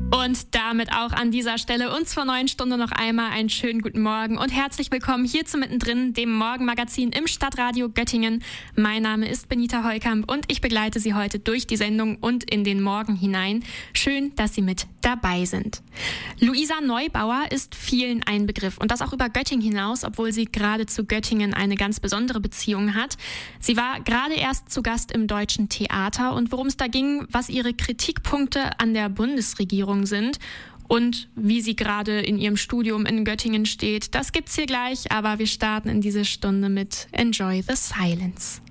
Und damit auch an dieser Stelle uns zur neuen Stunde noch einmal einen schönen guten Morgen und herzlich willkommen hier zu Mittendrin, dem Morgenmagazin im Stadtradio Göttingen. Mein Name ist Benita Heukamp und ich begleite Sie heute durch die Sendung und in den Morgen hinein. Schön, dass Sie mit dabei sind. Luisa Neubauer ist vielen ein Begriff und das auch über Göttingen hinaus, obwohl sie gerade zu Göttingen eine ganz besondere Beziehung hat. Sie war gerade erst zu Gast im Deutschen Theater und worum es da ging, was ihre Kritikpunkte an der Bundesregierung sind und wie sie gerade in ihrem Studium in Göttingen steht, das gibt's hier gleich, aber wir starten in diese Stunde mit Enjoy the Silence.